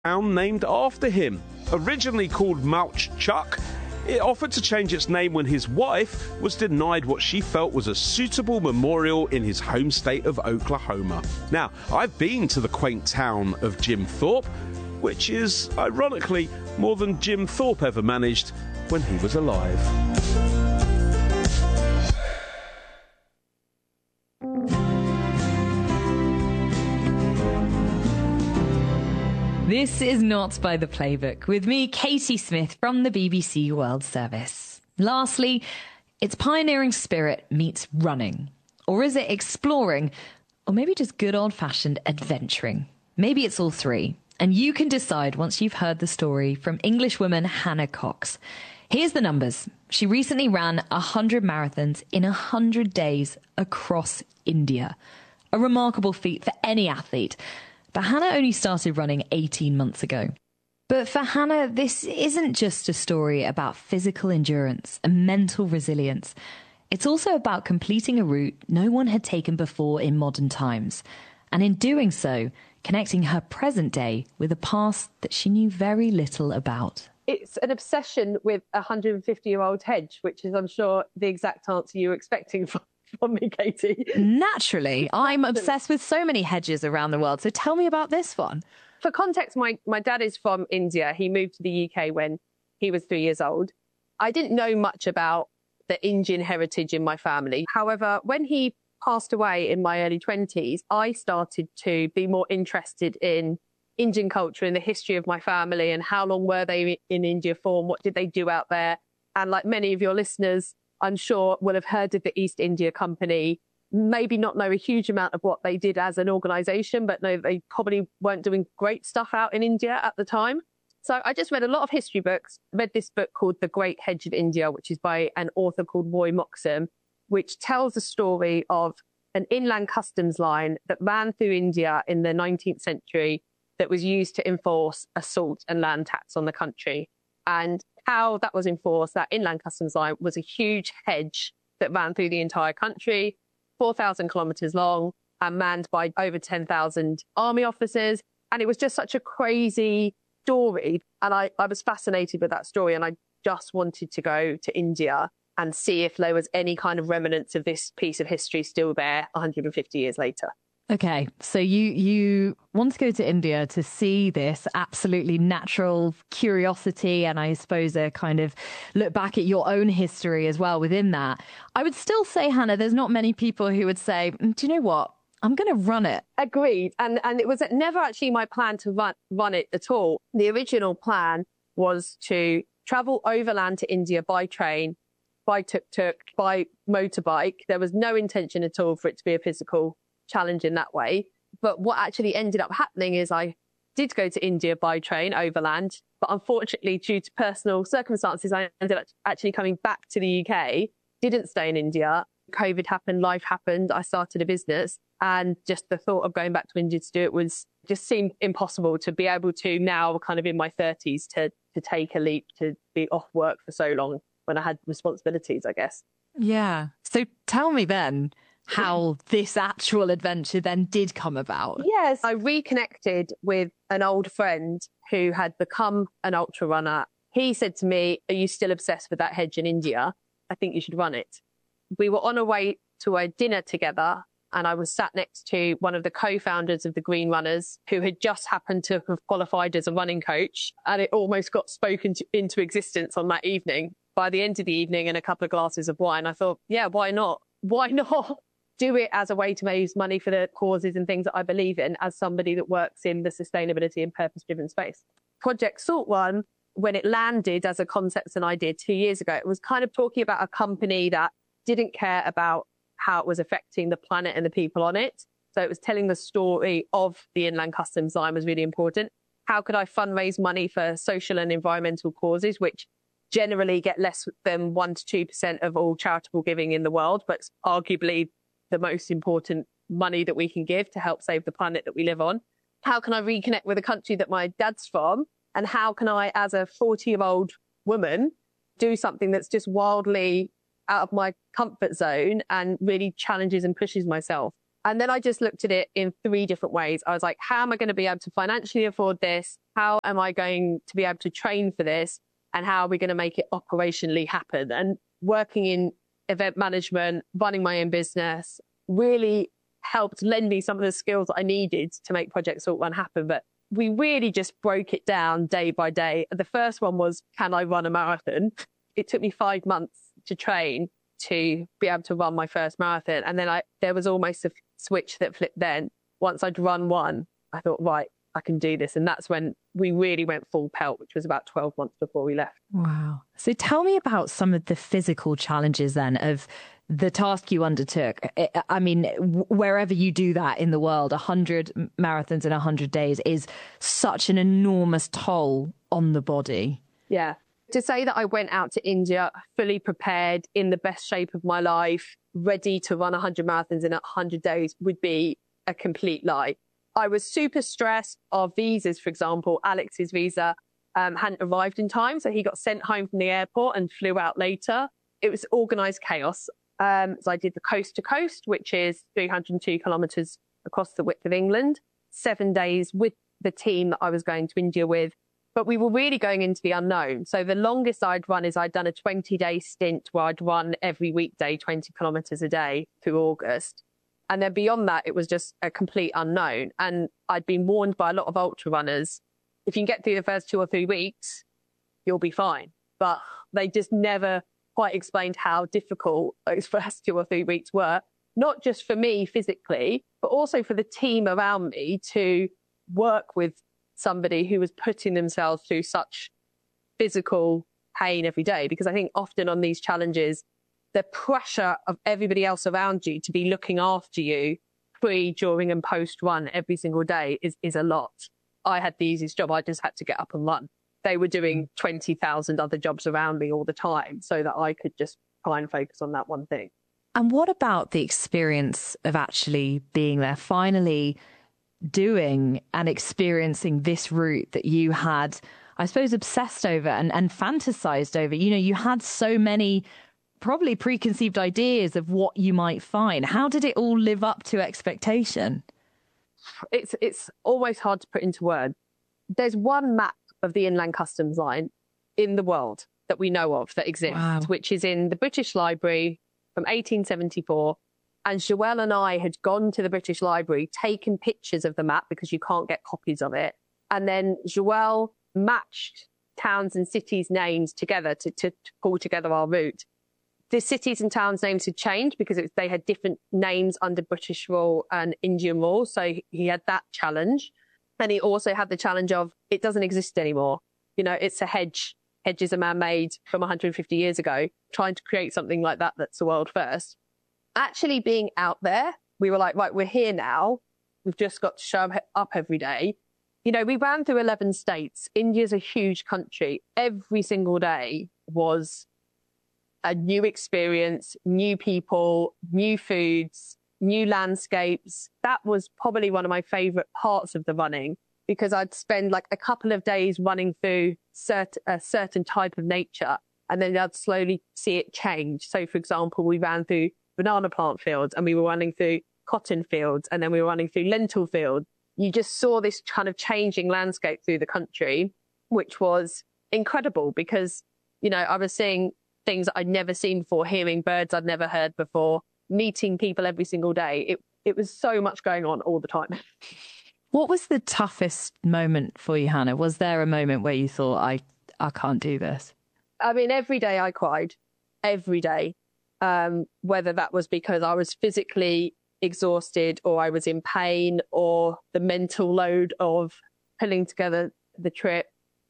town named after him. Originally called Mauch Chuck, it offered to change its name when his wife was denied what she felt was a suitable memorial in his home state of Oklahoma. Now, I've been to the quaint town of Jim Thorpe, which is, ironically, more than Jim Thorpe ever managed when he was alive. This is Not by the Playbook, with me, Katie Smith, from the BBC World Service. Lastly, it's pioneering spirit meets running. Or is it exploring? Or maybe just good old-fashioned adventuring? Maybe it's all three. And you can decide once you've heard the story from Englishwoman Hannah Cox. Here's the numbers. She recently ran 100 marathons in 100 days across India. A remarkable feat for any athlete. But Hannah only started running 18 months ago. But for Hannah, this isn't just a story about physical endurance and mental resilience. It's also about completing a route no one had taken before in modern times. And in doing so, connecting her present day with a past that she knew very little about. It's an obsession with a 150-year-old hedge, which is, I'm sure, the exact answer you were expecting from me, Katie. Naturally. I'm obsessed with so many hedges around the world. So tell me about this one. For context, my dad is from India. He moved to the UK when he was 3 years old. I didn't know much about the Indian heritage in my family. However, when he passed away in my early 20s, I started to be more interested in Indian culture and the history of my family and how long were they in India for and what did they do out there. And like many of your listeners, I'm sure will have heard of the East India Company, maybe not know a huge amount of what they did as an organisation, but know they probably weren't doing great stuff out in India at the time. So I just read a lot of history books, read this book called The Great Hedge of India, which is by an author called Roy Moxham, which tells the story of an inland customs line that ran through India in the 19th century that was used to enforce a salt and land tax on the country. And how that was enforced, that inland customs line was a huge hedge that ran through the entire country, 4,000 kilometres long and manned by over 10,000 army officers. And it was just such a crazy story. And I was fascinated with that story. And I just wanted to go to India and see if there was any kind of remnants of this piece of history still there 150 years later. Okay, so you want to go to India to see this absolutely natural curiosity, and I suppose a kind of look back at your own history as well within that. I would still say, Hannah, there's not many people who would say, do you know what? I'm going to run it. Agreed. And it was never actually my plan to run it at all. The original plan was to travel overland to India by train, by tuk-tuk, by motorbike. There was no intention at all for it to be a physical challenge in that way. But what actually ended up happening is I did go to India by train overland, but unfortunately, due to personal circumstances, I ended up actually coming back to the UK, didn't stay in India. COVID happened, life happened, I started a business, and just the thought of going back to India to do it just seemed impossible to be able to now, kind of in my 30s, to take a leap, to be off work for so long when I had responsibilities, I guess. Yeah. So tell me then how this actual adventure then did come about. Yes, I reconnected with an old friend who had become an ultra runner. He said to me, "Are you still obsessed with that hedge in India? I think you should run it." We were on our way to a dinner together, and I was sat next to one of the co-founders of the Green Runners, who had just happened to have qualified as a running coach, and it almost got spoken into existence on that evening. By the end of the evening and a couple of glasses of wine, I thought, yeah, why not? Why not do it as a way to raise money for the causes and things that I believe in as somebody that works in the sustainability and purpose-driven space? Project Salt Run, when it landed as a concept and idea 2 years ago, it was kind of talking about a company that didn't care about how it was affecting the planet and the people on it. So it was telling the story of the inland customs line was really important. How could I fundraise money for social and environmental causes, which generally get less than 1% to 2% of all charitable giving in the world, but it's arguably the most important money that we can give to help save the planet that we live on? How can I reconnect with a country that my dad's from? And how can I, as a 40-year-old woman, do something that's just wildly out of my comfort zone and really challenges and pushes myself? And then I just looked at it in 3 different ways. I was like, how am I going to be able to financially afford this? how am I going to be able to train for this? And how are we going to make it operationally happen? And working in event management, running my own business, really helped lend me some of the skills that I needed to make Project Salt Run happen. But we really just broke it down day by day. The first one was, can I run a marathon? It took me 5 months to train to be able to run my first marathon. And then there was almost a switch that flipped then. Once I'd run one, I thought, right, I can do this. And that's when we really went full pelt, which was about 12 months before we left. Wow. So tell me about some of the physical challenges then of the task you undertook. I mean, wherever you do that in the world, 100 marathons in 100 days is such an enormous toll on the body. Yeah. To say that I went out to India fully prepared, in the best shape of my life, ready to run 100 marathons in 100 days would be a complete lie. I was super stressed. Our visas, for example, Alex's visa hadn't arrived in time. So he got sent home from the airport and flew out later. It was organised chaos. So I did the coast to coast, which is 302 kilometres across the width of England, 7 days with the team that I was going to India with. But we were really going into the unknown. So the longest I'd run is I'd done a 20-day stint where I'd run every weekday, 20 kilometres a day through August. And then beyond that, it was just a complete unknown. And I'd been warned by a lot of ultra runners, if you can get through the first 2 or 3 weeks, you'll be fine. But they just never quite explained how difficult those first 2 or 3 weeks were, not just for me physically, but also for the team around me to work with somebody who was putting themselves through such physical pain every day. Because I think often on these challenges, the pressure of everybody else around you to be looking after you pre, during and post run every single day is a lot. I had the easiest job. I just had to get up and run. They were doing 20,000 other jobs around me all the time so that I could just try and focus on that one thing. And what about the experience of actually being there, finally doing and experiencing this route that you had, I suppose, obsessed over and fantasized over? You know, you had so many probably preconceived ideas of what you might find. How did it all live up to expectation? It's almost hard to put into words. There's one map of the Inland Customs Line in the world that we know of that exists, wow, which is in the British Library from 1874. And Joelle and I had gone to the British Library, taken pictures of the map because you can't get copies of it. And then Joelle matched towns and cities' names together to pull together our route. The cities and towns' names had changed because they had different names under British rule and Indian rule. So he had that challenge. And he also had the challenge of it doesn't exist anymore. You know, it's a hedge. Hedges are man-made from 150 years ago. Trying to create something like that that's the world first. Actually being out there, we were like, right, we're here now. We've just got to show up every day. You know, we ran through 11 states. India's a huge country. Every single day was a new experience, new people, new foods, new landscapes. That was probably one of my favorite parts of the running, because I'd spend like a couple of days running through a certain type of nature, and then I'd slowly see it change. So, for example, we ran through banana plant fields, and we were running through cotton fields, and then we were running through lentil fields. You just saw this kind of changing landscape through the country, which was incredible because, you know, I was seeing things that I'd never seen before, hearing birds I'd never heard before, meeting people every single day. It was so much going on all the time. What was the toughest moment for you, Hannah? Was there a moment where you thought, I can't do this? I mean, every day I cried, every day, whether that was because I was physically exhausted or I was in pain or the mental load of pulling together the trip.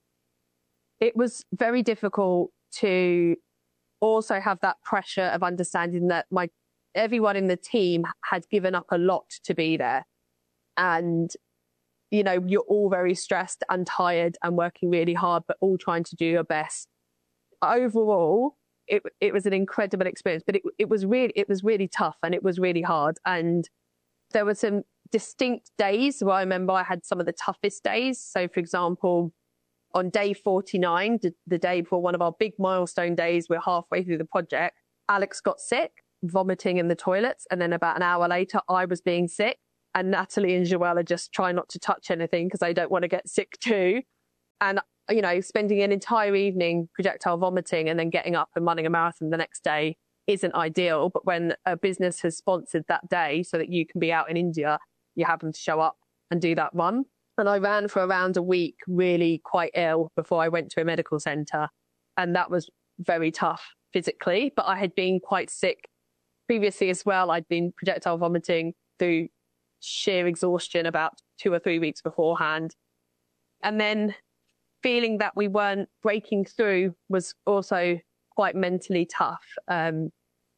It was very difficult to also have that pressure of understanding that everyone in the team had given up a lot to be there. And, you know, you're all very stressed and tired and working really hard, but all trying to do your best. Overall, it was an incredible experience, but it was really tough and it was really hard. And there were some distinct days where I remember I had some of the toughest days. So, for example, on day 49, the day before one of our big milestone days, we're halfway through the project, Alex got sick, vomiting in the toilets. And then about an hour later, I was being sick. And Natalie and Joelle are just trying not to touch anything because they don't want to get sick too. And, you know, spending an entire evening projectile vomiting and then getting up and running a marathon the next day isn't ideal. But when a business has sponsored that day so that you can be out in India, you happen to show up and do that run. And I ran for around a week, really quite ill, before I went to a medical centre. And that was very tough physically, but I had been quite sick previously as well. I'd been projectile vomiting through sheer exhaustion about 2 or 3 weeks beforehand. And then feeling that we weren't breaking through was also quite mentally tough, from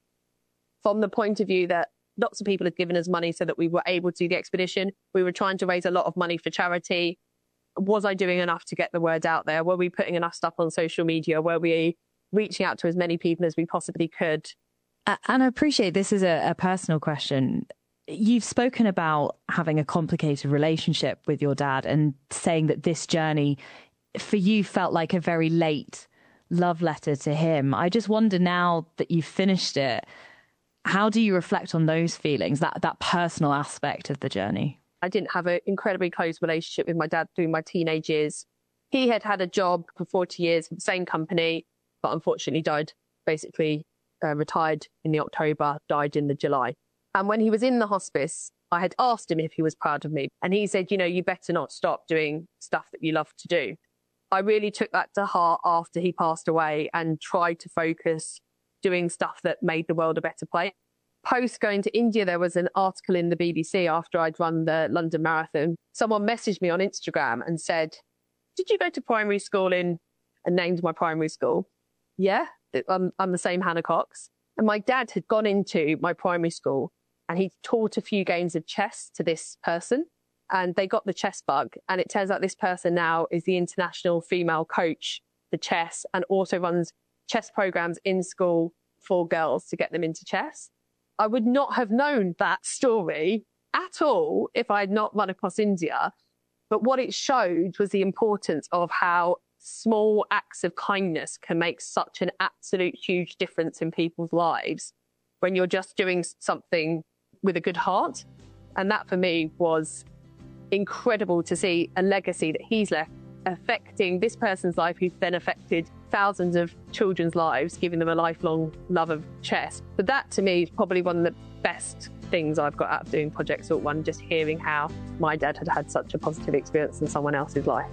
the point of view that lots of people had given us money so that we were able to do the expedition. We were trying to raise a lot of money for charity. Was I doing enough to get the word out there? Were we putting enough stuff on social media? Were we reaching out to as many people as we possibly could? And I appreciate this is a personal question. You've spoken about having a complicated relationship with your dad and saying that this journey for you felt like a very late love letter to him. I just wonder, now that you've finished it, how do you reflect on those feelings, that personal aspect of the journey? I didn't have an incredibly close relationship with my dad through my teenage years. He had had a job for 40 years with the same company, but unfortunately died, basically retired in the October, died in the July. And when he was in the hospice, I had asked him if he was proud of me. And he said, you know, you better not stop doing stuff that you love to do. I really took that to heart after he passed away and tried to focus doing stuff that made the world a better place. Post going to India, there was an article in the BBC after I'd run the London Marathon. Someone messaged me on Instagram and said, did you go to primary school and named my primary school? Yeah, I'm the same Hannah Cox. And my dad had gone into my primary school and he taught a few games of chess to this person and they got the chess bug. And it turns out this person now is the international female coach for chess and also runs chess programs in school for girls to get them into chess. I would not have known that story at all if I had not run across India. But what it showed was the importance of how small acts of kindness can make such an absolute huge difference in people's lives when you're just doing something with a good heart. And that for me was incredible to see a legacy that he's left affecting this person's life, who's then affected thousands of children's lives, giving them a lifelong love of chess. But that to me is probably one of the best things I've got out of doing Project Salt One, just hearing how my dad had had such a positive experience in someone else's life.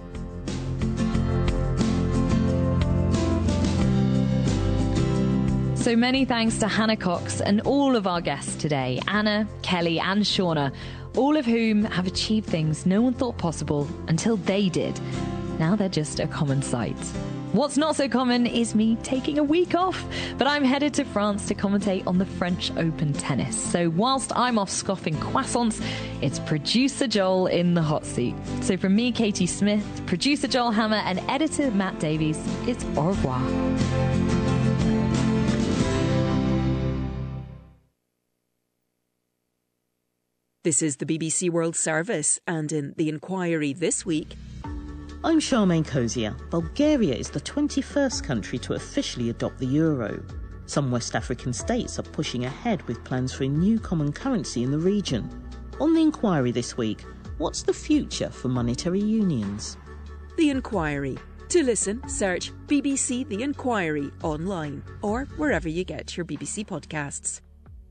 So many thanks to Hannah Cox and all of our guests today, Anna, Kelly and Shauna, all of whom have achieved things no one thought possible until they did. Now they're just a common sight. What's not so common is me taking a week off, but I'm headed to France to commentate on the French Open tennis. So whilst I'm off scoffing croissants, it's producer Joel in the hot seat. So from me, Katie Smith, producer Joel Hammer and editor Matt Davies, it's au revoir. This is the BBC World Service, and in The Inquiry this week... I'm Charmaine Cozier. Bulgaria is the 21st country to officially adopt the euro. Some West African states are pushing ahead with plans for a new common currency in the region. On The Inquiry this week, what's the future for monetary unions? The Inquiry. To listen, search BBC The Inquiry online or wherever you get your BBC podcasts.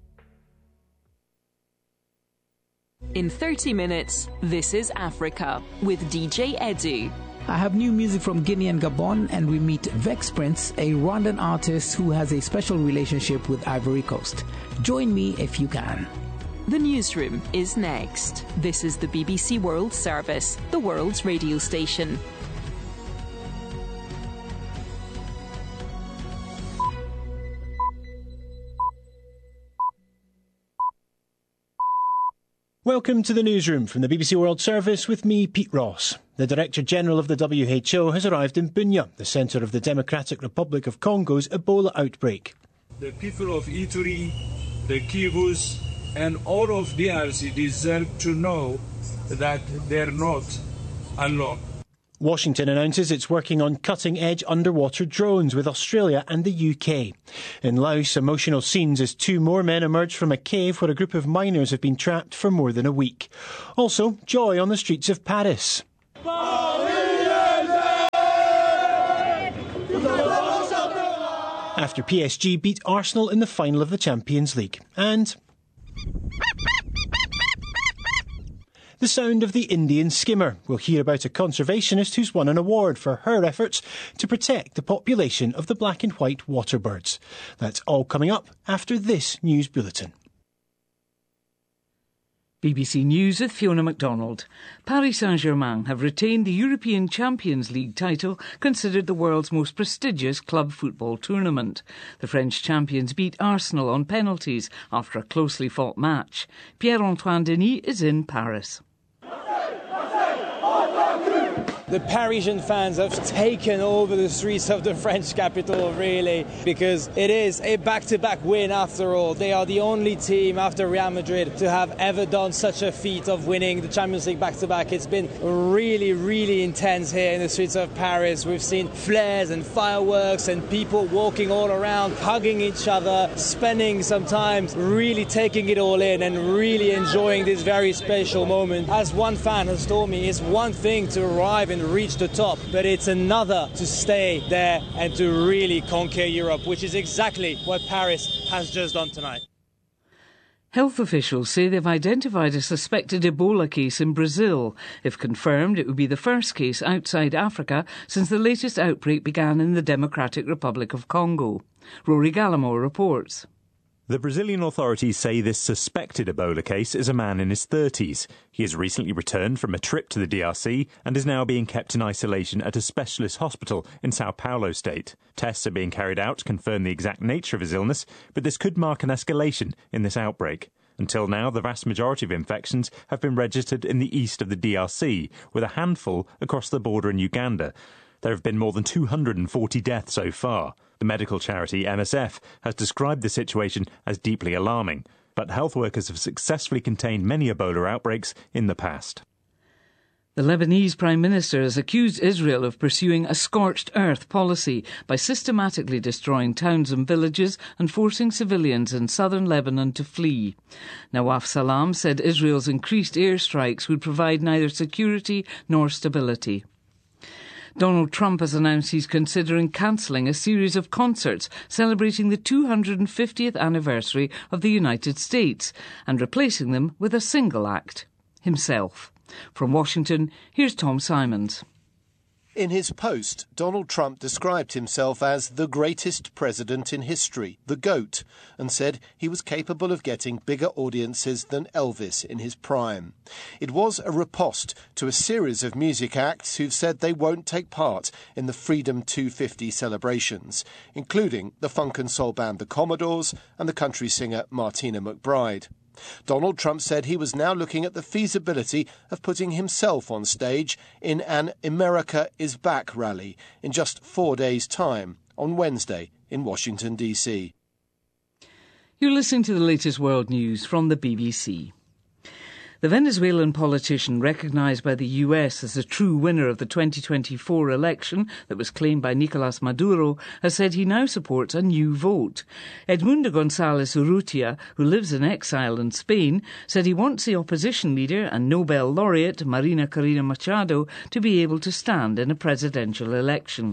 In 30 minutes, this is Africa with DJ Edu. I have new music from Guinea and Gabon, and we meet Vex Prince, a Rwandan artist who has a special relationship with Ivory Coast. Join me if you can. The newsroom is next. This is the BBC World Service, the world's radio station. Welcome to the newsroom from the BBC World Service with me, Pete Ross. The Director General of the WHO has arrived in Bunia, the centre of the Democratic Republic of Congo's Ebola outbreak. The people of Ituri, the Kivus and all of DRC deserve to know that they're not alone. Washington announces it's working on cutting-edge underwater drones with Australia and the UK. In Laos, emotional scenes as 2 more men emerge from a cave where a group of miners have been trapped for more than a week. Also, joy on the streets of Paris. after PSG beat Arsenal in the final of the Champions League. And the sound of the Indian skimmer. We'll hear about a conservationist who's won an award for her efforts to protect the population of the black and white waterbirds. That's all coming up after this news bulletin. BBC News with Fiona MacDonald. Paris Saint-Germain have retained the European Champions League title, considered the world's most prestigious club football tournament. The French champions beat Arsenal on penalties after a closely fought match. Pierre-Antoine Denis is in Paris. The Parisian fans have taken over the streets of the French capital, really, because it is a back-to-back win after all. They are the only team after Real Madrid to have ever done such a feat of winning the Champions League back-to-back. It's been really, really intense here in the streets of Paris. We've seen flares and fireworks and people walking all around, hugging each other, spending some time really taking it all in and really enjoying this very special moment. As one fan has told me, it's one thing to arrive and reach the top, but it's another to stay there and to really conquer Europe, which is exactly what Paris has just done tonight. Health officials say they've identified a suspected Ebola case in Brazil. If confirmed, it would be the first case outside Africa since the latest outbreak began in the Democratic Republic of Congo. Rory Gallimore reports. The Brazilian authorities say this suspected Ebola case is a man in his 30s. He has recently returned from a trip to the DRC and is now being kept in isolation at a specialist hospital in Sao Paulo state. Tests are being carried out to confirm the exact nature of his illness, but this could mark an escalation in this outbreak. Until now, the vast majority of infections have been registered in the east of the DRC, with a handful across the border in Uganda. There have been more than 240 deaths so far. The medical charity MSF has described the situation as deeply alarming, but health workers have successfully contained many Ebola outbreaks in the past. The Lebanese Prime Minister has accused Israel of pursuing a scorched earth policy by systematically destroying towns and villages and forcing civilians in southern Lebanon to flee. Nawaf Salam said Israel's increased airstrikes would provide neither security nor stability. Donald Trump has announced he's considering cancelling a series of concerts celebrating the 250th anniversary of the United States and replacing them with a single act, himself. From Washington, here's Tom Simons. In his post, Donald Trump described himself as the greatest president in history, the GOAT, and said he was capable of getting bigger audiences than Elvis in his prime. It was a riposte to a series of music acts who've said they won't take part in the Freedom 250 celebrations, including the funk and soul band The Commodores and the country singer Martina McBride. Donald Trump said he was now looking at the feasibility of putting himself on stage in an America is Back rally in just 4 days' time on Wednesday in Washington, D.C. You're listening to the latest world news from the BBC. The Venezuelan politician recognised by the US as the true winner of the 2024 election that was claimed by Nicolás Maduro has said he now supports a new vote. Edmundo González Urrutia, who lives in exile in Spain, said he wants the opposition leader and Nobel laureate Marina Corina Machado to be able to stand in a presidential election.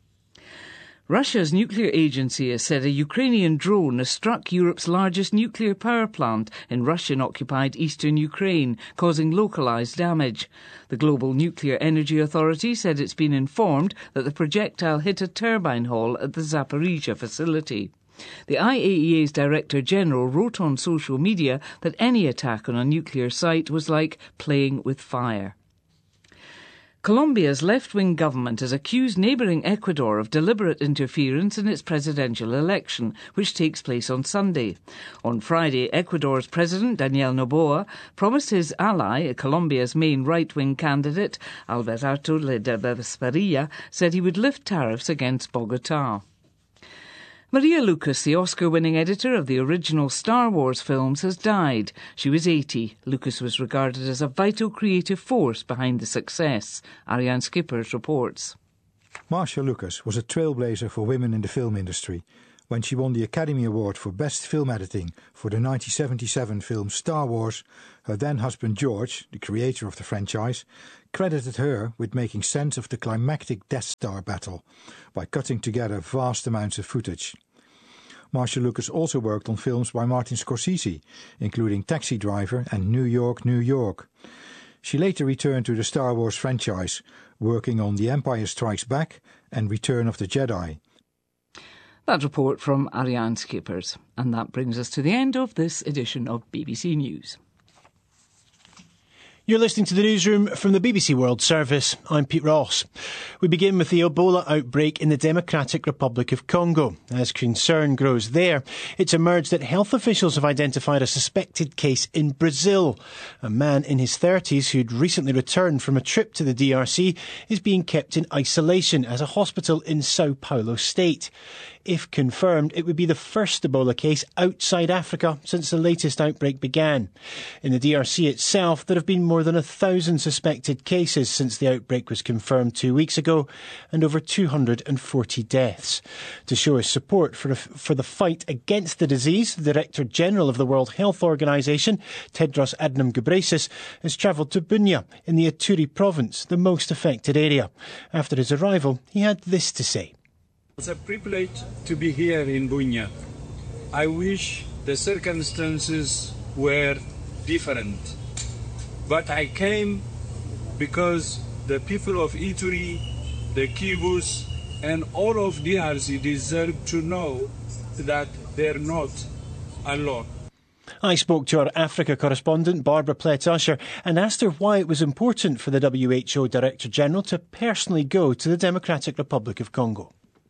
Russia's nuclear agency has said a Ukrainian drone has struck Europe's largest nuclear power plant in Russian-occupied eastern Ukraine, causing localised damage. The Global Nuclear Energy Authority said it's been informed that the projectile hit a turbine hall at the Zaporizhzhia facility. The IAEA's Director General wrote on social media that any attack on a nuclear site was like playing with fire. Colombia's left-wing government has accused neighbouring Ecuador of deliberate interference in its presidential election, which takes place on Sunday. On Friday, Ecuador's President, Daniel Noboa, promised his ally, Colombia's main right-wing candidate, Alberto Ledesma, said he would lift tariffs against Bogotá. Maria Lucas, the Oscar-winning editor of the original Star Wars films, has died. She was 80. Lucas was regarded as a vital creative force behind the success. Ariane Skippers reports. Marcia Lucas was a trailblazer for women in the film industry. When she won the Academy Award for Best Film Editing for the 1977 film Star Wars, her then-husband George, the creator of the franchise, credited her with making sense of the climactic Death Star battle by cutting together vast amounts of footage. Marcia Lucas also worked on films by Martin Scorsese, including Taxi Driver and New York, New York. She later returned to the Star Wars franchise, working on The Empire Strikes Back and Return of the Jedi. That report from Ariane Skippers. And that brings us to the end of this edition of BBC News. You're listening to the newsroom from the BBC World Service. I'm Pete Ross. We begin with the Ebola outbreak in the Democratic Republic of Congo. As concern grows there, it's emerged that health officials have identified a suspected case in Brazil. A man in his 30s who'd recently returned from a trip to the DRC is being kept in isolation at a hospital in Sao Paulo state. If confirmed, it would be the first Ebola case outside Africa since the latest outbreak began. In the DRC itself, there have been more than 1,000 suspected cases since the outbreak was confirmed 2 weeks ago, and over 240 deaths. To show his support for the fight against the disease, the Director General of the World Health Organization, Tedros Adhanom Ghebreyesus, has travelled to Bunia in the Ituri province, the most affected area. After his arrival, he had this to say. It's a privilege to be here in Bunia. I wish the circumstances were different, but I came because the people of Ituri, the Kivus, and all of DRC deserve to know that they're not alone. I spoke to our Africa correspondent, Barbara Plett-Usher, and asked her why it was important for the WHO Director General to personally go to the Democratic Republic of Congo.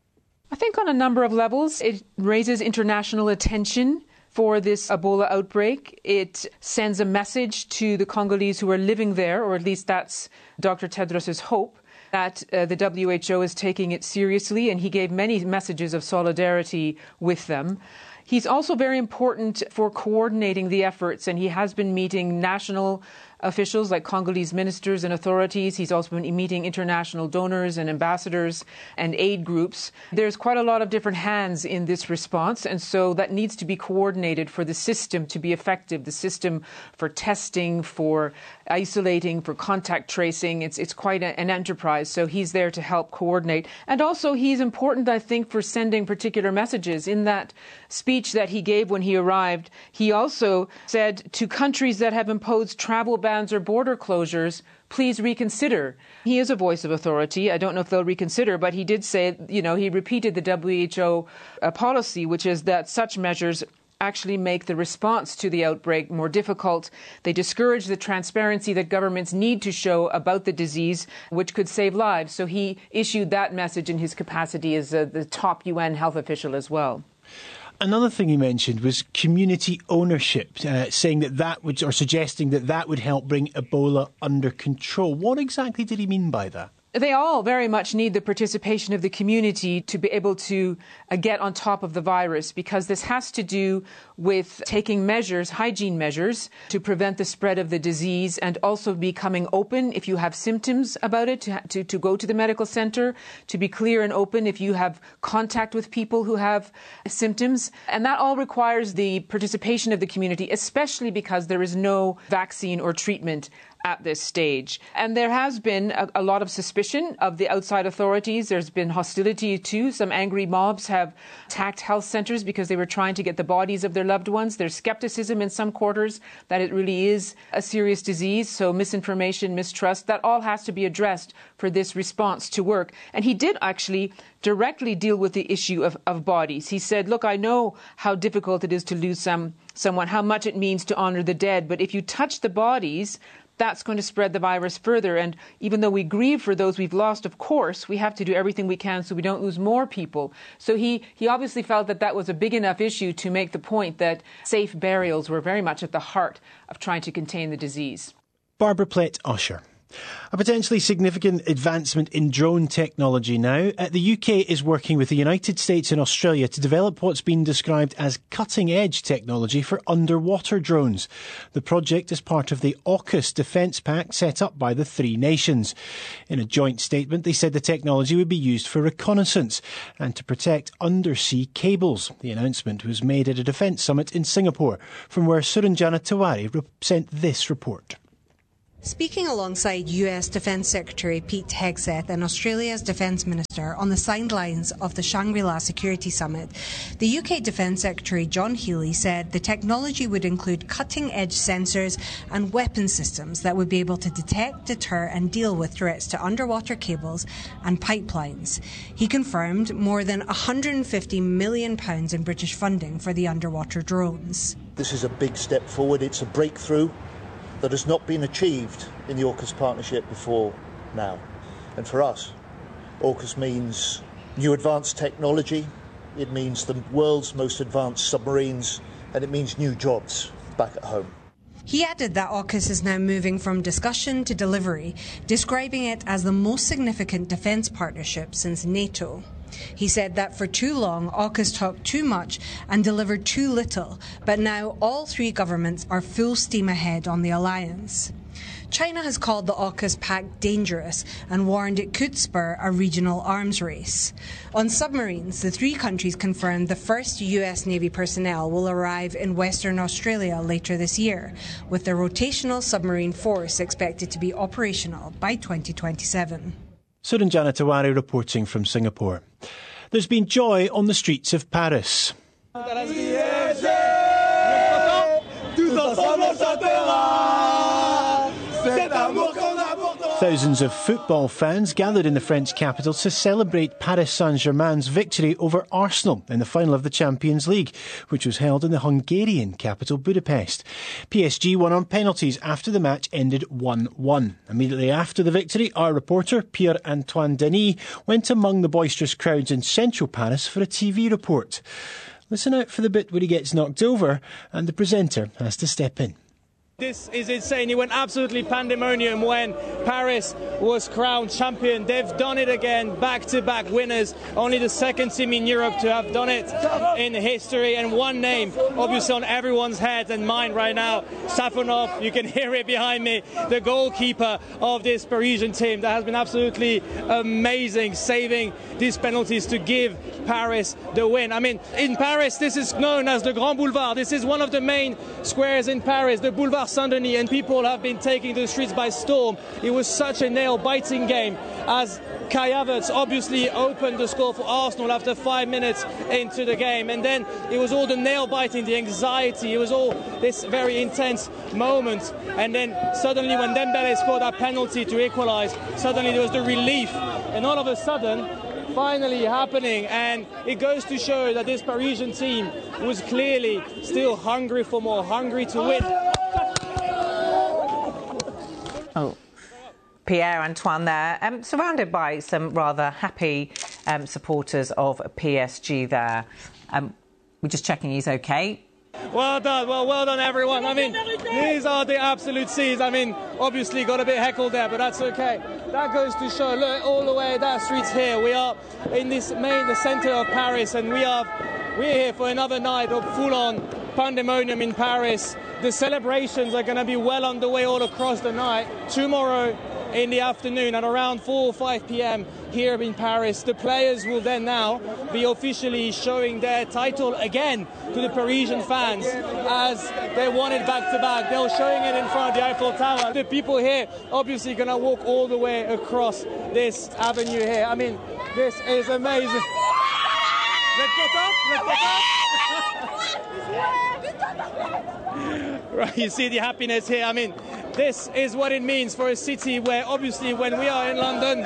I think on a number of levels, it raises international attention for this Ebola outbreak. It sends a message to the Congolese who are living there, or at least that's Dr. Tedros' hope, that the WHO is taking it seriously, and he gave many messages of solidarity with them. He's also very important for coordinating the efforts, and he has been meeting national officials like Congolese ministers and authorities. He's also been meeting international donors and ambassadors and aid groups. There's quite a lot of different hands in this response, and so that needs to be coordinated for the system to be effective, the system for testing, for isolating, for contact tracing. It's quite an enterprise, so he's there to help coordinate. And also he's important, I think, for sending particular messages. In that speech that he gave when he arrived, he also said to countries that have imposed travel bans or border closures, please reconsider. He is a voice of authority. I don't know if they'll reconsider, but he did say, he repeated the WHO policy, which is that such measures actually make the response to the outbreak more difficult. They discourage the transparency that governments need to show about the disease, which could save lives. So he issued that message in his capacity as the top UN health official as well. Another thing he mentioned was community ownership, saying suggesting that would help bring Ebola under control. What exactly did he mean by that? They all very much need the participation of the community to be able to get on top of the virus, because this has to do with taking measures, hygiene measures, to prevent the spread of the disease, and also becoming open if you have symptoms about it, to go to the medical center, to be clear and open if you have contact with people who have symptoms. And that all requires the participation of the community, especially because there is no vaccine or treatment at this stage. And there has been a lot of suspicion of the outside authorities. There's been hostility too. Some angry mobs have attacked health centres because they were trying to get the bodies of their loved ones. There's skepticism in some quarters that it really is a serious disease. So misinformation, mistrust, that all has to be addressed for this response to work. And he did actually directly deal with the issue of bodies. He said, look, I know how difficult it is to lose someone, how much it means to honour the dead. But if you touch the bodies, that's going to spread the virus further. And even though we grieve for those we've lost, of course, we have to do everything we can so we don't lose more people. So he obviously felt that was a big enough issue to make the point that safe burials were very much at the heart of trying to contain the disease. Barbara Plett-Usher. A potentially significant advancement in drone technology now. The UK is working with the United States and Australia to develop what's been described as cutting-edge technology for underwater drones. The project is part of the AUKUS Defence Pact set up by the three nations. In a joint statement, they said the technology would be used for reconnaissance and to protect undersea cables. The announcement was made at a defence summit in Singapore, from where Suranjana Tiwari sent this report. Speaking alongside US Defence Secretary Pete Hegseth and Australia's Defence Minister on the sidelines of the Shangri-La Security Summit, the UK Defence Secretary John Healey said the technology would include cutting-edge sensors and weapon systems that would be able to detect, deter and deal with threats to underwater cables and pipelines. He confirmed more than £150 million in British funding for the underwater drones. This is a big step forward. It's a breakthrough that has not been achieved in the AUKUS partnership before now. And for us, AUKUS means new advanced technology, it means the world's most advanced submarines, and it means new jobs back at home. He added that AUKUS is now moving from discussion to delivery, describing it as the most significant defence partnership since NATO. He said that for too long, AUKUS talked too much and delivered too little, but now all three governments are full steam ahead on the alliance. China has called the AUKUS pact dangerous and warned it could spur a regional arms race. On submarines, the three countries confirmed the first US Navy personnel will arrive in Western Australia later this year, with the rotational submarine force expected to be operational by 2027. Suranjana Tawari reporting from Singapore. There's been joy on the streets of Paris. Thousands of football fans gathered in the French capital to celebrate Paris Saint-Germain's victory over Arsenal in the final of the Champions League, which was held in the Hungarian capital Budapest. PSG won on penalties after the match ended 1-1. Immediately after the victory, our reporter, Pierre-Antoine Denis, went among the boisterous crowds in central Paris for a TV report. Listen out for the bit where he gets knocked over and the presenter has to step in. This is insane. It went absolutely pandemonium when Paris was crowned champion. They've done it again, back-to-back winners. Only the second team in Europe to have done it in history. And one name, obviously on everyone's head and mind right now, Safonov. You can hear it behind me, the goalkeeper of this Parisian team that has been absolutely amazing, saving these penalties to give Paris the win. I mean, in Paris, this is known as the Grand Boulevard. This is one of the main squares in Paris, the Boulevard Saint-Denis, and people have been taking the streets by storm. It was such a nail-biting game as Kai Havertz obviously opened the score for Arsenal after 5 minutes into the game, and then it was all the nail-biting, the anxiety, it was all this very intense moment, and then suddenly when Dembele scored that penalty to equalise, suddenly there was the relief, and all of a sudden finally happening, and it goes to show that this Parisian team was clearly still hungry for more, hungry to win. Pierre-Antoine there, surrounded by some rather happy supporters of PSG there. We're just checking he's okay. Well done, well done everyone. I mean, these are the absolute C's. I mean, obviously got a bit heckled there, but that's okay. That goes to show, look, all the way that streets here. We are in the centre of Paris, and we're here for another night of full-on pandemonium in Paris. The celebrations are going to be well underway all across the night. Tomorrow in the afternoon at around 4 or 5 p.m. here in Paris, the players will then now be officially showing their title again to the Parisian fans as they won it back-to-back. They're showing it in front of the Eiffel Tower. The people here obviously going to walk all the way across this avenue here. I mean, this is amazing. Let's go top. Right, you see the happiness here. I mean, this is what it means for a city where obviously when we are in London,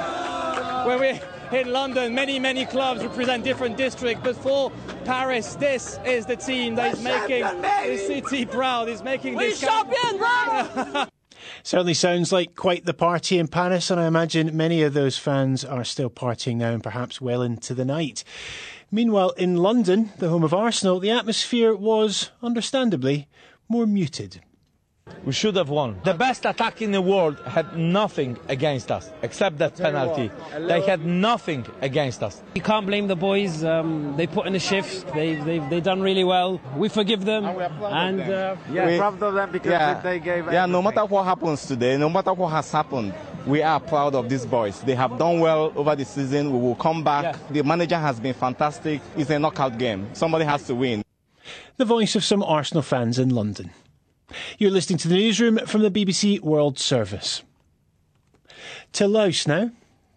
many clubs represent different districts, but for Paris, this is the team that is making the city proud, is making this champion, right? Certainly sounds like quite the party in Paris, and I imagine many of those fans are still partying now and perhaps well into the night. Meanwhile, in London, the home of Arsenal, the atmosphere was, understandably, more muted. We should have won. The best attack in the world had nothing against us, except that penalty. They had nothing against us. You can't blame the boys. They put in a shift. They've done really well. We forgive them. And we're proud of them because they gave... Yeah, no matter what happens today, no matter what has happened, we are proud of these boys. They have done well over the season. We will come back. Yeah. The manager has been fantastic. It's a knockout game. Somebody has to win. The voice of some Arsenal fans in London. You're listening to the newsroom from the BBC World Service. To Laos now.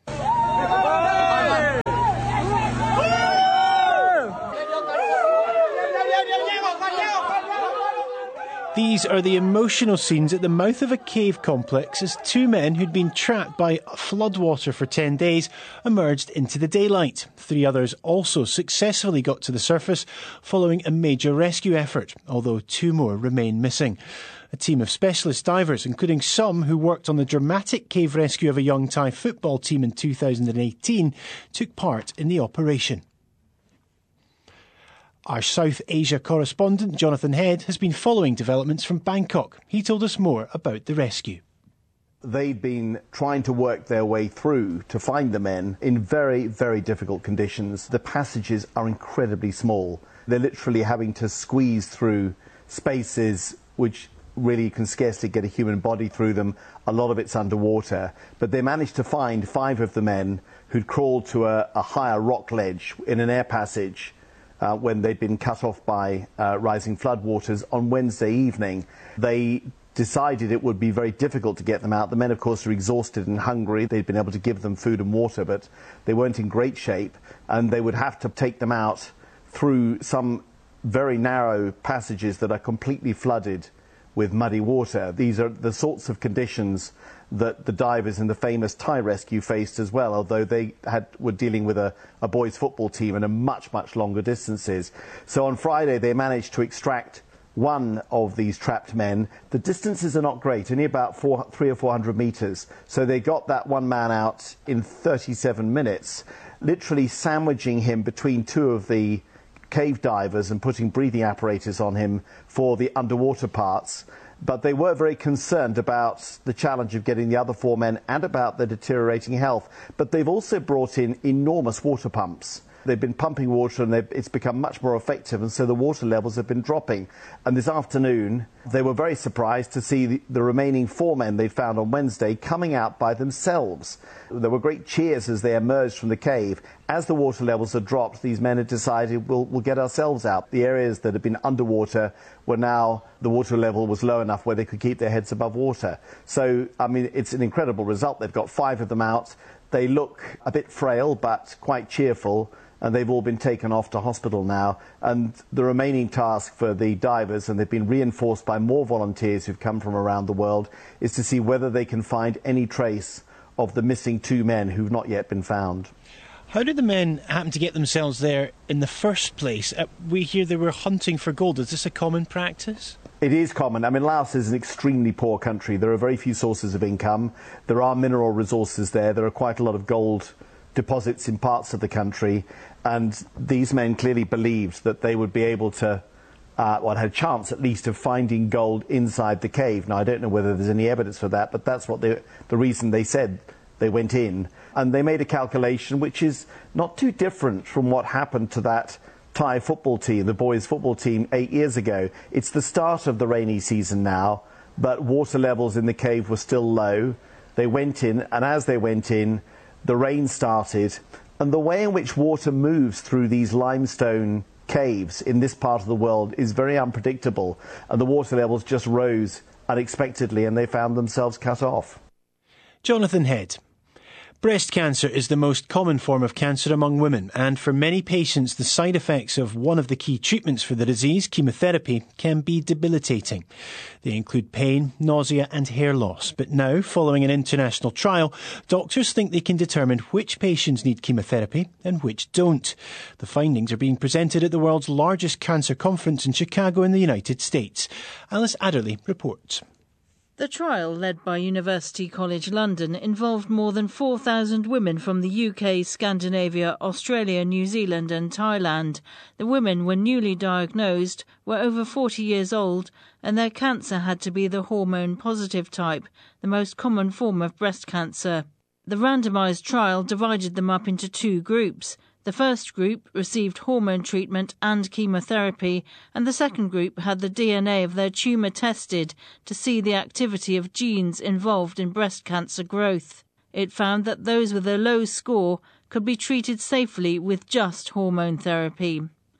These are the emotional scenes at the mouth of a cave complex as two men who'd been trapped by floodwater for 10 days emerged into the daylight. 3 others also successfully got to the surface following a major rescue effort, although 2 more remain missing. A team of specialist divers, including some who worked on the dramatic cave rescue of a young Thai football team in 2018, took part in the operation. Our South Asia correspondent, Jonathan Head, has been following developments from Bangkok. He told us more about the rescue. They've been trying to work their way through to find the men in very, very difficult conditions. The passages are incredibly small. They're literally having to squeeze through spaces which really you can scarcely get a human body through them. A lot of it's underwater. But they managed to find 5 of the men who'd crawled to a higher rock ledge in an air passage when they'd been cut off by rising floodwaters on Wednesday evening. They decided it would be very difficult to get them out. The men, of course, are exhausted and hungry. They'd been able to give them food and water, but they weren't in great shape, and they would have to take them out through some very narrow passages that are completely flooded with muddy water. These are the sorts of conditions that the divers in the famous Thai rescue faced as well, although they were dealing with a boys' football team and a much, much longer distances. So on Friday they managed to extract 1 of these trapped men. The distances are not great, only about 300 or 400 metres. So they got that 1 man out in 37 minutes, literally sandwiching him between 2 of the cave divers and putting breathing apparatus on him for the underwater parts. But they were very concerned about the challenge of getting the other 4 men and about their deteriorating health. But they've also brought in enormous water pumps. They've been pumping water and it's become much more effective, and so the water levels have been dropping. And this afternoon they were very surprised to see the remaining 4 men they'd found on Wednesday coming out by themselves. There were great cheers as they emerged from the cave. As the water levels had dropped, these men had decided, we'll get ourselves out. The areas that had been underwater were now, the water level was low enough where they could keep their heads above water. So, I mean, it's an incredible result. They've got 5 of them out. They look a bit frail, but quite cheerful, and they've all been taken off to hospital now. And the remaining task for the divers, and they've been reinforced by more volunteers who've come from around the world, is to see whether they can find any trace of the missing 2 men who've not yet been found. How did the men happen to get themselves there in the first place? We hear they were hunting for gold. Is this a common practice? It is common. I mean, Laos is an extremely poor country. There are very few sources of income. There are mineral resources there. There are quite a lot of gold deposits in parts of the country. And these men clearly believed that they would be able to, had a chance at least of finding gold inside the cave. Now, I don't know whether there's any evidence for that, but that's what the reason they said they went in. And they made a calculation which is not too different from what happened to that Thai football team, the boys' football team, 8 years ago. It's the start of the rainy season now, but water levels in the cave were still low. They went in, and as they went in, the rain started. And the way in which water moves through these limestone caves in this part of the world is very unpredictable. And the water levels just rose unexpectedly, and they found themselves cut off. Jonathan Head. Breast cancer is the most common form of cancer among women, and for many patients the side effects of one of the key treatments for the disease, chemotherapy, can be debilitating. They include pain, nausea and hair loss. But now, following an international trial, doctors think they can determine which patients need chemotherapy and which don't. The findings are being presented at the world's largest cancer conference in Chicago in the United States. Alice Adderley reports. The trial, led by University College London, involved more than 4,000 women from the UK, Scandinavia, Australia, New Zealand and Thailand. The women were newly diagnosed, were over 40 years old, and their cancer had to be the hormone-positive type, the most common form of breast cancer. The randomised trial divided them up into 2 groups. The first group received hormone treatment and chemotherapy, and the second group had the DNA of their tumour tested to see the activity of genes involved in breast cancer growth. It found that those with a low score could be treated safely with just hormone therapy.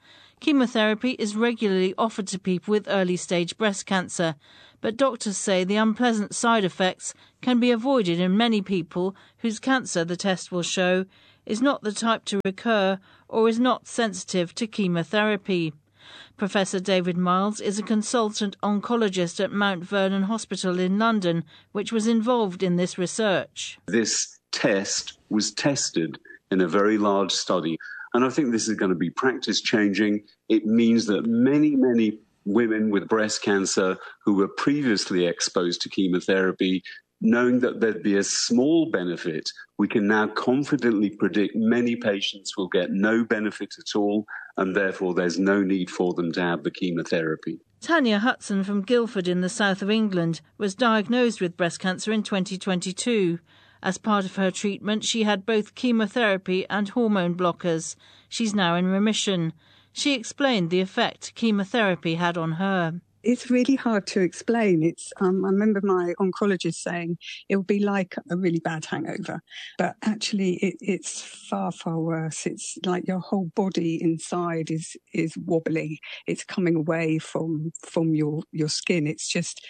Chemotherapy is regularly offered to people with early-stage breast cancer, but doctors say the unpleasant side effects can be avoided in many people whose cancer, the test will show, is not the type to recur or is not sensitive to chemotherapy. Professor David Miles is a consultant oncologist at Mount Vernon Hospital in London, which was involved in this research. This test was tested in a very large study, and I think this is going to be practice changing. It means that many women with breast cancer who were previously exposed to chemotherapy, knowing that there'd be a small benefit, we can now confidently predict many patients will get no benefit at all, and therefore there's no need for them to have the chemotherapy. Tanya Hudson from Guildford in the south of England was diagnosed with breast cancer in 2022. As part of her treatment, she had both chemotherapy and hormone blockers. She's now in remission. She explained the effect chemotherapy had on her. It's really hard to explain. I remember my oncologist saying it would be like a really bad hangover, but actually it's far, far worse. It's like your whole body inside is wobbling. It's coming away from your skin. It's just,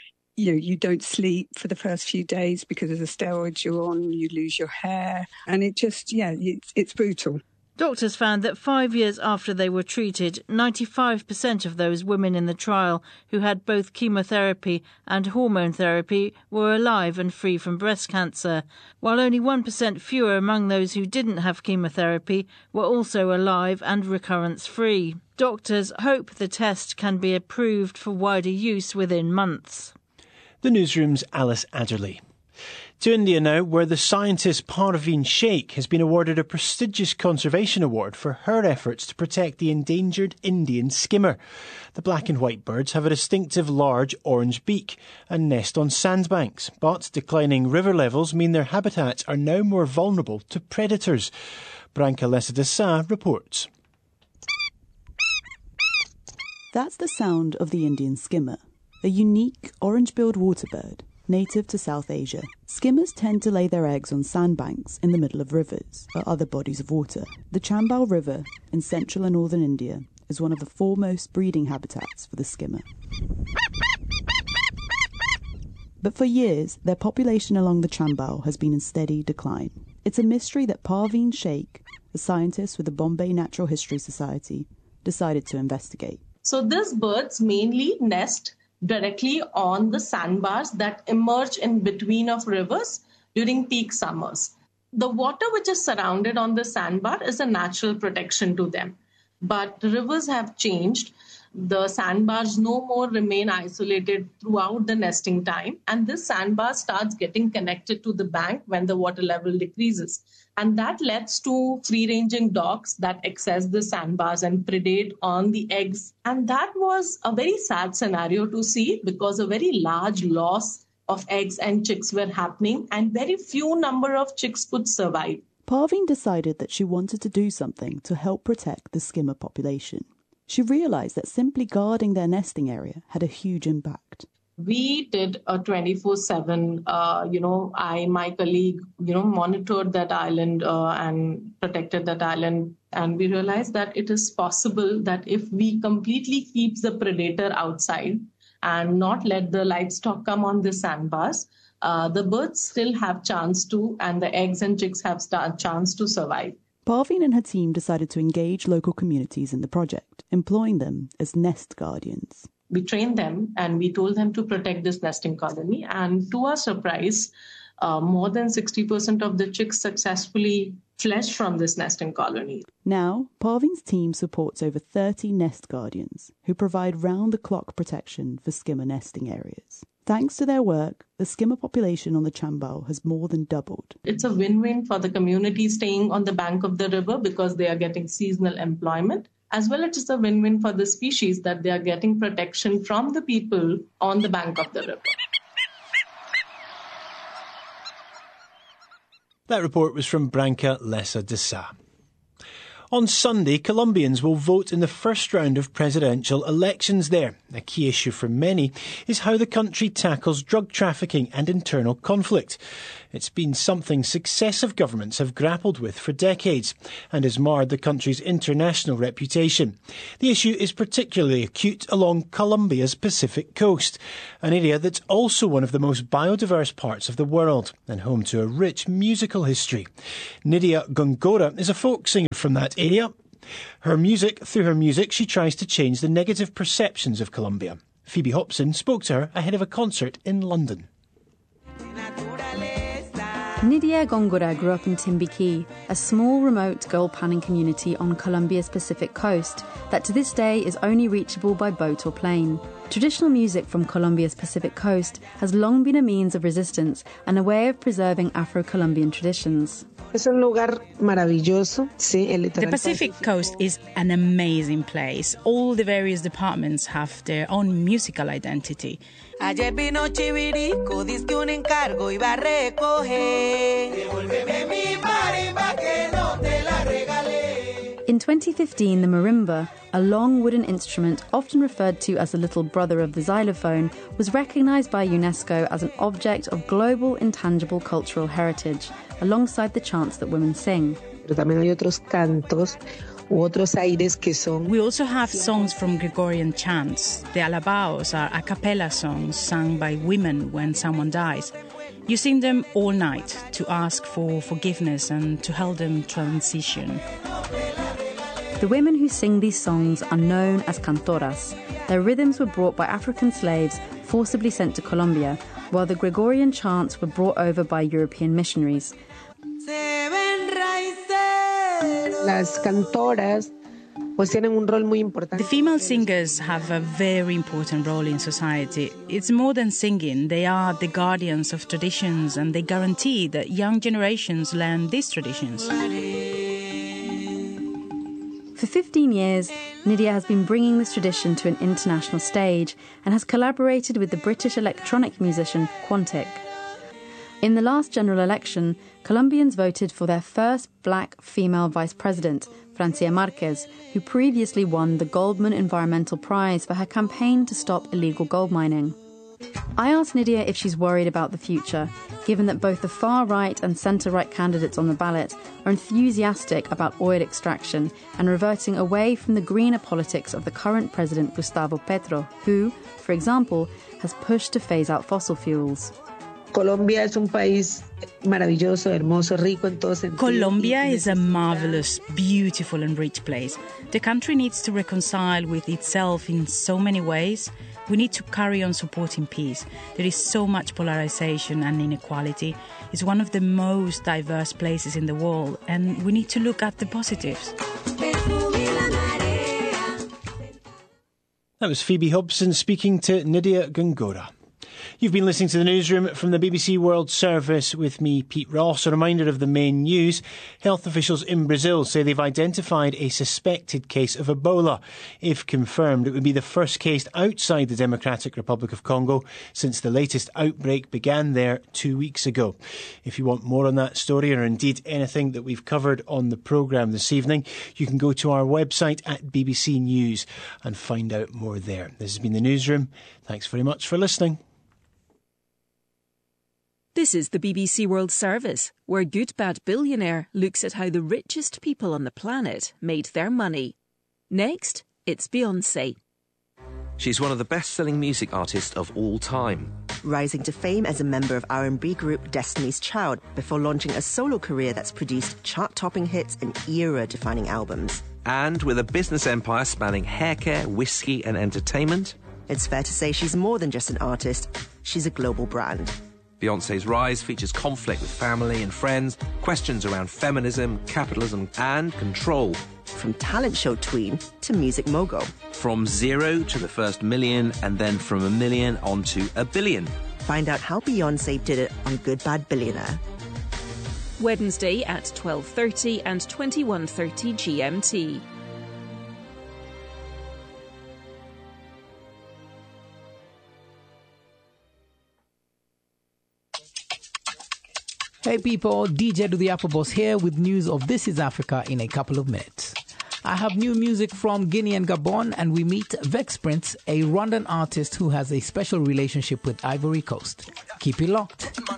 you don't sleep for the first few days because of the steroids you're on. You lose your hair, and it's brutal. Doctors found that 5 years after they were treated, 95% of those women in the trial who had both chemotherapy and hormone therapy were alive and free from breast cancer, while only 1% fewer among those who didn't have chemotherapy were also alive and recurrence-free. Doctors hope the test can be approved for wider use within months. The newsroom's Alice Adderley. To India now, where the scientist Parveen Sheikh has been awarded a prestigious conservation award for her efforts to protect the endangered Indian skimmer. The black and white birds have a distinctive large orange beak and nest on sandbanks, but declining river levels mean their habitats are now more vulnerable to predators. Branka Lesadasa reports. That's the sound of the Indian skimmer, a unique orange-billed waterbird native to South Asia. Skimmers tend to lay their eggs on sandbanks in the middle of rivers or other bodies of water. The Chambal River in central and northern India is one of the foremost breeding habitats for the skimmer. But for years, their population along the Chambal has been in steady decline. It's a mystery that Parveen Sheikh, a scientist with the Bombay Natural History Society, decided to investigate. So these birds mainly nest directly on the sandbars that emerge in between of rivers during peak summers. The water which is surrounded on the sandbar is a natural protection to them. But rivers have changed. The sandbars no more remain isolated throughout the nesting time, and this sandbar starts getting connected to the bank when the water level decreases. And that leads to free-ranging dogs that access the sandbars and predate on the eggs. And that was a very sad scenario to see because a very large loss of eggs and chicks were happening and very few number of chicks could survive. Parveen decided that she wanted to do something to help protect the skimmer population. She realised that simply guarding their nesting area had a huge impact. We did a 24/7, my colleague, monitored that island and protected that island. And we realized that it is possible that if we completely keep the predator outside and not let the livestock come on the sandbars, the birds still have chance to, and the eggs and chicks have chance to survive. Parveen and her team decided to engage local communities in the project, employing them as nest guardians. We trained them and we told them to protect this nesting colony. And to our surprise, more than 60% of the chicks successfully fledged from this nesting colony. Now, Parveen's team supports over 30 nest guardians who provide round-the-clock protection for skimmer nesting areas. Thanks to their work, the skimmer population on the Chambal has more than doubled. It's a win-win for the community staying on the bank of the river because they are getting seasonal employment. As well, it is a win-win for the species that they are getting protection from the people on the bank of the river. That report was from Branka Lesadasa. On Sunday, Colombians will vote in the first round of presidential elections there. A key issue for many is how the country tackles drug trafficking and internal conflict. It's been something successive governments have grappled with for decades and has marred the country's international reputation. The issue is particularly acute along Colombia's Pacific coast, an area that's also one of the most biodiverse parts of the world and home to a rich musical history. Nydia Góngora is a folk singer from that area. Through her music, she tries to change the negative perceptions of Colombia. Phoebe Hobson spoke to her ahead of a concert in London. Nydia Góngora grew up in Timbiquí, a small, remote gold panning community on Colombia's Pacific coast that to this day is only reachable by boat or plane. Traditional music from Colombia's Pacific coast has long been a means of resistance and a way of preserving Afro-Colombian traditions. The Pacific coast is an amazing place. All the various departments have their own musical identity. In 2015, the marimba, a long wooden instrument often referred to as the little brother of the xylophone, was recognised by UNESCO as an object of global intangible cultural heritage, alongside the chants that women sing. We also have songs from Gregorian chants. The alabaos are a cappella songs sung by women when someone dies. You sing them all night to ask for forgiveness and to help them transition. The women who sing these songs are known as cantoras. Their rhythms were brought by African slaves forcibly sent to Colombia, while the Gregorian chants were brought over by European missionaries. The female singers have a very important role in society. It's more than singing. They are the guardians of traditions and they guarantee that young generations learn these traditions. For 15 years, Nydia has been bringing this tradition to an international stage and has collaborated with the British electronic musician Quantic. In the last general election, Colombians voted for their first black female vice president, Francia Marquez, who previously won the Goldman Environmental Prize for her campaign to stop illegal gold mining. I asked Nydia if she's worried about the future, given that both the far-right and centre-right candidates on the ballot are enthusiastic about oil extraction and reverting away from the greener politics of the current president Gustavo Petro, who, for example, has pushed to phase out fossil fuels. Colombia is a marvellous, beautiful and rich place. The country needs to reconcile with itself in so many ways. We need to carry on supporting peace. There is so much polarization and inequality. It's one of the most diverse places in the world, and we need to look at the positives. That was Phoebe Hobson speaking to Nydia Góngora. You've been listening to the newsroom from the BBC World Service with me, Pete Ross. A reminder of the main news. Health officials in Brazil say they've identified a suspected case of Ebola. If confirmed, it would be the first case outside the Democratic Republic of Congo since the latest outbreak began there 2 weeks ago. If you want more on that story, or indeed anything that we've covered on the programme this evening, you can go to our website at BBC News and find out more there. This has been the newsroom. Thanks very much for listening. This is the BBC World Service, where Good Bad Billionaire looks at how the richest people on the planet made their money. Next, it's Beyoncé. She's one of the best-selling music artists of all time. Rising to fame as a member of R&B group Destiny's Child before launching a solo career that's produced chart-topping hits and era-defining albums. And with a business empire spanning haircare, whiskey and entertainment, it's fair to say she's more than just an artist, she's a global brand. Beyoncé's rise features conflict with family and friends, questions around feminism, capitalism and control. From talent show tween to music mogul. From zero to the first million and then from a million onto a billion. Find out how Beyoncé did it on Good Bad Billionaire. Wednesday at 12:30 and 21:30 GMT. Hey people, DJ Do the Apple Boss here with news of This is Africa in a couple of minutes. I have new music from Guinea and Gabon, and we meet Vex Prince, a Rwandan artist who has a special relationship with Ivory Coast. Keep it locked.